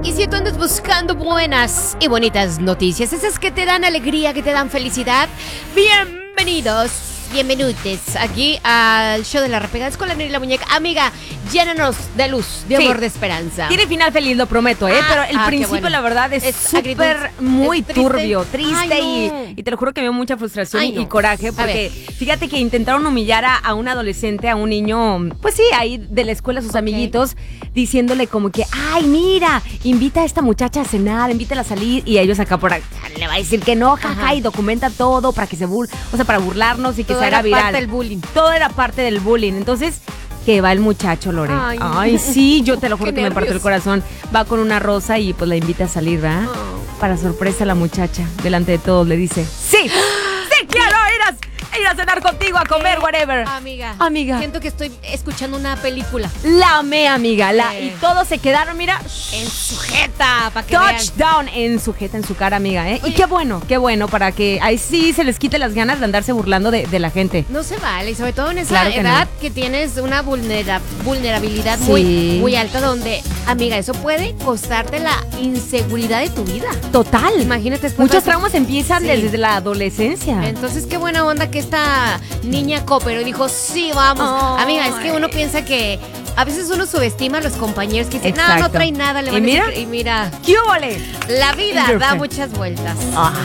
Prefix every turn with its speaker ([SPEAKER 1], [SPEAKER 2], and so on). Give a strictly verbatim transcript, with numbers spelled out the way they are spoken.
[SPEAKER 1] Y si tú andas buscando buenas y bonitas noticias, esas que te dan alegría, que te dan felicidad, bienvenidos, bienvenutes aquí al show de la Repegadas con la Neri y la Muñeca. Amiga, llénanos de luz, de
[SPEAKER 2] Sí.
[SPEAKER 1] amor, de esperanza.
[SPEAKER 2] Tiene final feliz, lo prometo, ¿eh?
[SPEAKER 1] Ah,
[SPEAKER 2] Pero el
[SPEAKER 1] ah, qué
[SPEAKER 2] principio,
[SPEAKER 1] bueno.
[SPEAKER 2] la verdad, es
[SPEAKER 1] Es
[SPEAKER 2] súper,
[SPEAKER 1] agridulce.
[SPEAKER 2] muy
[SPEAKER 1] ¿Es triste?
[SPEAKER 2] turbio, triste
[SPEAKER 1] Ay, no.
[SPEAKER 2] y, y te lo juro que me dio mucha frustración
[SPEAKER 1] Ay,
[SPEAKER 2] y,
[SPEAKER 1] no.
[SPEAKER 2] y coraje
[SPEAKER 1] A
[SPEAKER 2] porque
[SPEAKER 1] ver.
[SPEAKER 2] fíjate que intentaron humillar a, a un adolescente, a un niño, pues sí, ahí de la escuela, sus
[SPEAKER 1] Ok.
[SPEAKER 2] amiguitos, diciéndole como que, ay, mira, invita a esta muchacha a cenar, invítala a salir y ellos acá por acá le va a decir que no, jaja,
[SPEAKER 1] Ajá.
[SPEAKER 2] y documenta todo para que se bur, o sea, para burlarnos y que
[SPEAKER 1] Todo
[SPEAKER 2] se
[SPEAKER 1] era
[SPEAKER 2] haga viral.
[SPEAKER 1] parte del bullying.
[SPEAKER 2] Todo era parte del bullying. Entonces, que va el muchacho, Lore.
[SPEAKER 1] Ay.
[SPEAKER 2] Ay, sí, yo te lo juro
[SPEAKER 1] Qué
[SPEAKER 2] que me partió el
[SPEAKER 1] nervios.
[SPEAKER 2] corazón. Va con una rosa y pues la invita a salir, ¿verdad?
[SPEAKER 1] Oh.
[SPEAKER 2] Para sorpresa la muchacha, delante de todos, le dice, sí, sí, quiero ir a, ir a cenar contigo, a comer, whatever.
[SPEAKER 1] Amiga,
[SPEAKER 2] Amiga.
[SPEAKER 1] siento que estoy escuchando una película.
[SPEAKER 2] La amé, amiga. La,
[SPEAKER 1] Sí.
[SPEAKER 2] y todos se quedaron, mira,
[SPEAKER 1] En sujeta, para que vean.
[SPEAKER 2] touchdown en sujeta en su cara, amiga, ¿eh?
[SPEAKER 1] Oye.
[SPEAKER 2] Y qué bueno, qué bueno, para que ahí sí se les quite las ganas de andarse burlando de, de la gente.
[SPEAKER 1] No se vale, y sobre todo en esa
[SPEAKER 2] Claro que
[SPEAKER 1] edad
[SPEAKER 2] no.
[SPEAKER 1] que tienes una vulnera- vulnerabilidad
[SPEAKER 2] Sí.
[SPEAKER 1] muy, muy alta donde, amiga, eso puede costarte la inseguridad de tu vida.
[SPEAKER 2] Total.
[SPEAKER 1] Imagínate después
[SPEAKER 2] Muchos
[SPEAKER 1] de-
[SPEAKER 2] traumas empiezan
[SPEAKER 1] Sí.
[SPEAKER 2] desde la adolescencia.
[SPEAKER 1] Entonces, qué buena onda que esta niña cooperó y dijo, sí, vamos.
[SPEAKER 2] Ay.
[SPEAKER 1] Amiga, es que uno piensa que a veces uno subestima a los compañeros que dicen, no, no
[SPEAKER 2] Exacto.
[SPEAKER 1] trae nada, le
[SPEAKER 2] ¿Y
[SPEAKER 1] van a
[SPEAKER 2] mira?
[SPEAKER 1] decir que-". Y mira,
[SPEAKER 2] ¿Qué óvole?
[SPEAKER 1] la vida
[SPEAKER 2] Your
[SPEAKER 1] da
[SPEAKER 2] friend.
[SPEAKER 1] muchas vueltas.
[SPEAKER 2] Ah.